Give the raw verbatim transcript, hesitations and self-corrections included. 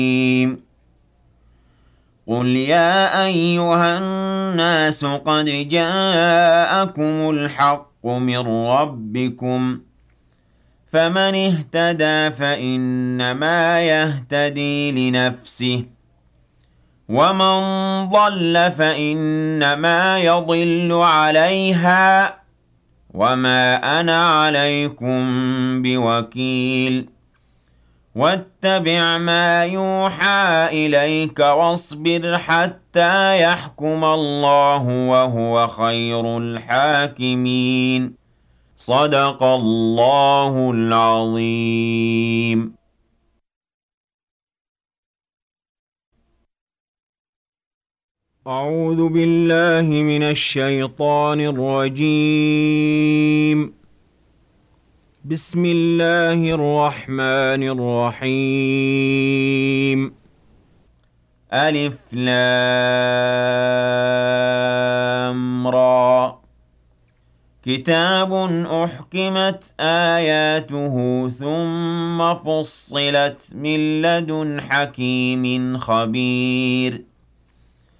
قُلْ يَا أَيُّهَا النَّاسُ قَدْ جَاءَكُمُ الْحَقُّ مِنْ رَبِّكُمْ ۖ فَمَنِ اهْتَدَىٰ فَإِنَّمَا يَهْتَدِي لِنَفْسِهِ ۖ وَمَن ضَلَّ فَإِنَّمَا يَضِلُّ عَلَيْهَا ۖ وَمَا أَنَا عَلَيْكُم بِوَكِيلٍ. وَاتَّبِعْ مَا يُوحَىٰ إِلَيْكَ وَاصْبِرْ حَتَّىٰ يَحْكُمَ اللَّهُ ۖ وَهُوَ خَيْرُ الْحَاكِمِينَ. صَدَقَ اللَّهُ الْعَظِيمُ. أعوذ بالله من الشيطان الرجيم. بسم الله الرحمن الرحيم. ألف لام را. كتاب أحكمت آياته ثم فصلت من لدن حكيم خبير.